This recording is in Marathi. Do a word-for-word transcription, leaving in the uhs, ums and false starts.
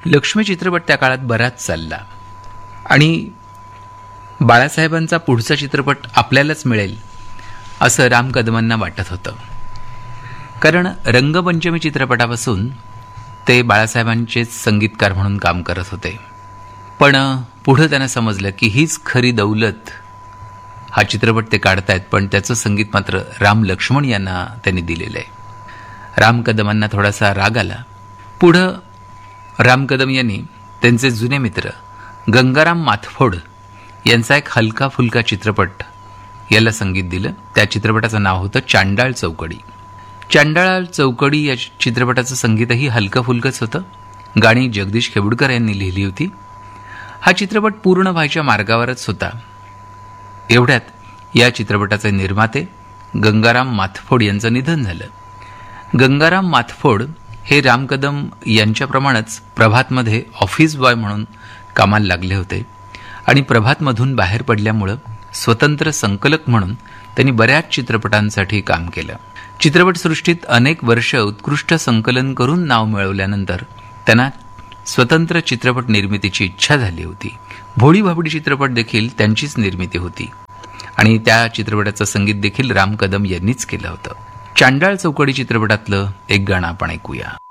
लक्ष्मी चित्रपट त्या काळात बराच चालला आणि बाळासाहेबांचा पुढचा चित्रपट आपल्यालाच मिळेल असं राम कदमांना वाटत होतं. कारण रंगपंचमी चित्रपटापासून ते बाळासाहेबांचेच संगीतकार म्हणून काम करत होते. पण पुढं त्यांना समजलं की हीच खरी दौलत. हा चित्रपट ते काढतायत पण त्याचं संगीत मात्र राम लक्ष्मण यांना त्यांनी दिलेलं आहे. राम कदमांना थोडासा राग आला. पुढं राम कदम यांनी त्यांचे जुने मित्र गंगाराम माथफोड यांचा एक हलका फुलका चित्रपट याला संगीत दिलं. त्या चित्रपटाचं नाव होतं चांडाळ चौकडी. चांडाळ चौकडी या चित्रपटाचं संगीतही हलकं फुलकंच होतं. गाणी जगदीश खेबुडकर यांनी लिहिली होती. हा चित्रपट पूर्ण व्हायच्या मार्गावरच होता. एवढ्यात या चित्रपटाचे निर्माते गंगाराम माथफोड यांचं निधन झालं. गंगाराम माथफोड हे राम कदम यांच्याप्रमाणेच प्रभातमध्ये ऑफिस बॉय म्हणून कामाला लागले होते आणि प्रभातमधून बाहेर पडल्यामुळं स्वतंत्र संकलक म्हणून त्यांनी बऱ्याच चित्रपटांसाठी काम केलं. चित्रपटसृष्टीत अनेक वर्ष उत्कृष्ट संकलन करून नाव मिळवल्यानंतर त्यांना स्वतंत्र चित्रपट निर्मितीची इच्छा झाली होती. भोळी भाबडी चित्रपट देखील त्यांचीच निर्मिती होती आणि त्या चित्रपटाचं संगीत देखील राम कदम यांनीच केलं होतं. चांडाळ चौकडी चित्रपटातलं एक गाणं आपण ऐकूया.